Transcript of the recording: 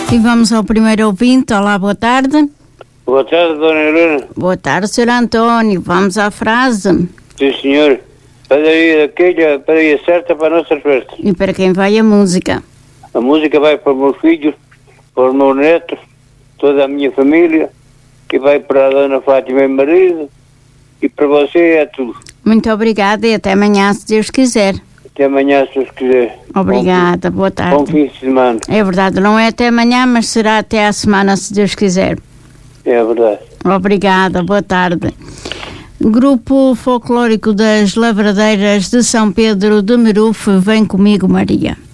E vamos ao primeiro ouvinte. Olá, boa tarde. Boa tarde, dona Helena. Boa tarde, Sr. António. Vamos à frase. Sim, senhor. Padaria certa para a nossa festa. E para quem vai a música? A música vai para os meus filhos, para os meus netos, toda a minha família, e vai para a dona Fátima e marido, e para você é tudo. Muito obrigada e até amanhã, se Deus quiser. Até amanhã, se Deus quiser. Obrigada, boa tarde. Bom fim de semana. É verdade, não é até amanhã, mas será até à semana, se Deus quiser. É verdade. Obrigada, boa tarde. Grupo Folclórico das Lavradeiras de São Pedro de Merufe, Vem Comigo, Maria.